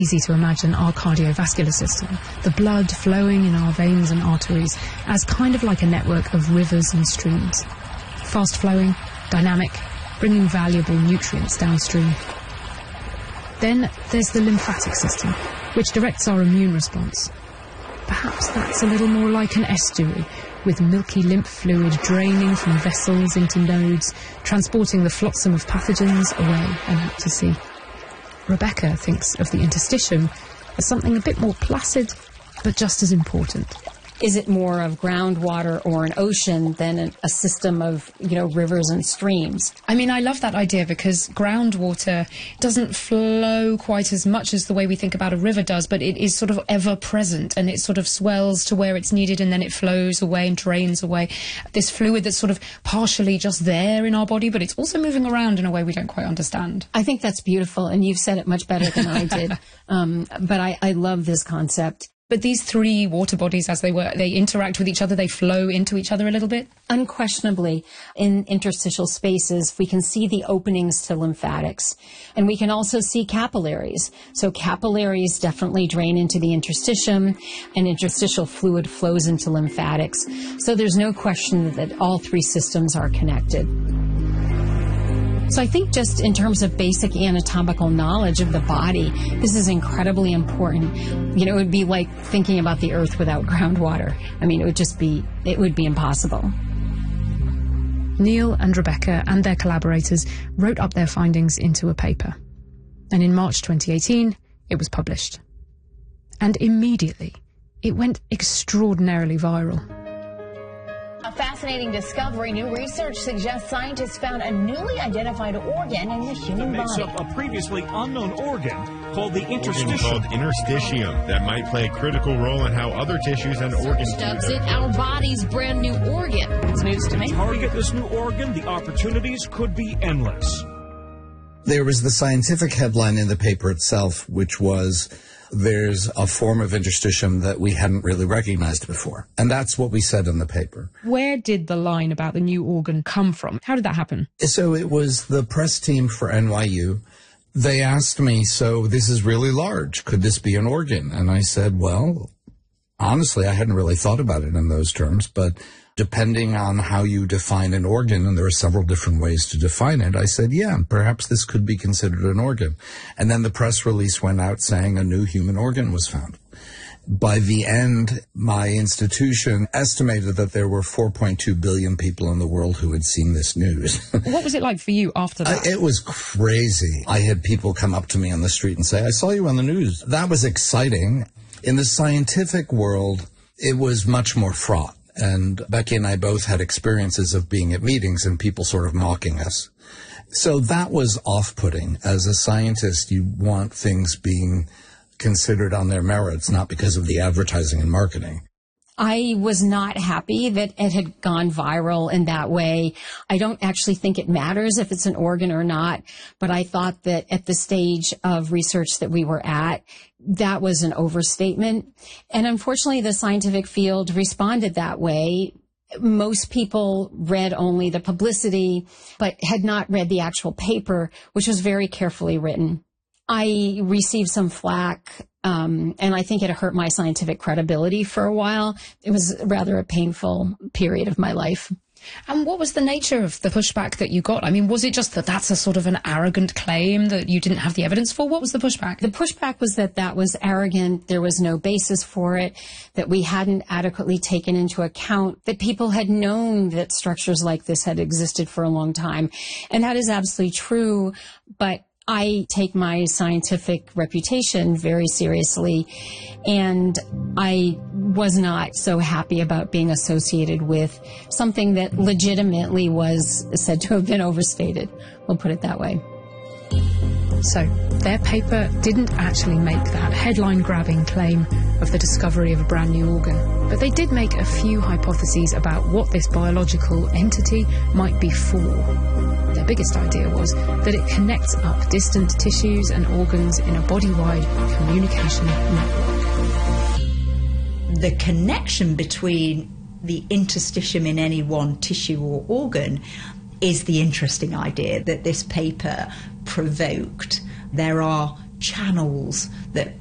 Easy to imagine our cardiovascular system, the blood flowing in our veins and arteries, as kind of like a network of rivers and streams. Fast-flowing, dynamic, bringing valuable nutrients downstream. Then there's the lymphatic system, which directs our immune response. Perhaps that's a little more like an estuary, with milky lymph fluid draining from vessels into nodes, transporting the flotsam of pathogens away and out to sea. Rebecca thinks of the interstitium as something a bit more placid, but just as important. Is it more of groundwater or an ocean than a system of, rivers and streams? I mean, I love that idea because groundwater doesn't flow quite as much as the way we think about a river does, but it is sort of ever present and it sort of swells to where it's needed and then it flows away and drains away. This fluid that's sort of partially just there in our body, but it's also moving around in a way we don't quite understand. I think that's beautiful, and you've said it much better than I did. But I love this concept. But these three water bodies, as they were, they interact with each other, they flow into each other a little bit? Unquestionably, in interstitial spaces, we can see the openings to lymphatics. And we can also see capillaries. So capillaries definitely drain into the interstitium, and interstitial fluid flows into lymphatics. So there's no question that all three systems are connected. So I think just in terms of basic anatomical knowledge of the body, this is incredibly important. It would be like thinking about the earth without groundwater. I mean, it would be impossible. Neil and Rebecca and their collaborators wrote up their findings into a paper. And in March 2018, it was published. And immediately, it went extraordinarily viral. A fascinating discovery. New research suggests scientists found a newly identified organ in the human body. It makes up a previously unknown organ called the interstitium. Called interstitium that might play a critical role in how other tissues and organs dubs it our body's brand new organ. It's news to me. To target this new organ, the opportunities could be endless. There was the scientific headline in the paper itself, which was, there's a form of interstitium that we hadn't really recognized before. And that's what we said in the paper. Where did the line about the new organ come from? How did that happen? So it was the press team for NYU. They asked me, so this is really large. Could this be an organ? And I said, well, honestly, I hadn't really thought about it in those terms, but depending on how you define an organ, and there are several different ways to define it, I said, yeah, perhaps this could be considered an organ. And then the press release went out saying a new human organ was found. By the end, my institution estimated that there were 4.2 billion people in the world who had seen this news. What was it like for you after that? It was crazy. I had people come up to me on the street and say, I saw you on the news. That was exciting. In the scientific world, it was much more fraught. And Becky and I both had experiences of being at meetings and people sort of mocking us. So that was off-putting. As a scientist, you want things being considered on their merits, not because of the advertising and marketing. I was not happy that it had gone viral in that way. I don't actually think it matters if it's an organ or not, but I thought that at the stage of research that we were at, that was an overstatement. And unfortunately, the scientific field responded that way. Most people read only the publicity, but had not read the actual paper, which was very carefully written. I received some flack, and I think it hurt my scientific credibility for a while. It was rather a painful period of my life. And what was the nature of the pushback that you got? I mean, was it just that that's a sort of an arrogant claim that you didn't have the evidence for? What was the pushback? The pushback was that was arrogant, there was no basis for it, that we hadn't adequately taken into account that people had known that structures like this had existed for a long time. And that is absolutely true, but I take my scientific reputation very seriously, and I was not so happy about being associated with something that legitimately was said to have been overstated. We'll put it that way. So, their paper didn't actually make that headline-grabbing claim of the discovery of a brand new organ, but they did make a few hypotheses about what this biological entity might be for. Their biggest idea was that it connects up distant tissues and organs in a body-wide communication network. The connection between the interstitium in any one tissue or organ is the interesting idea that this paper provoked. There are channels that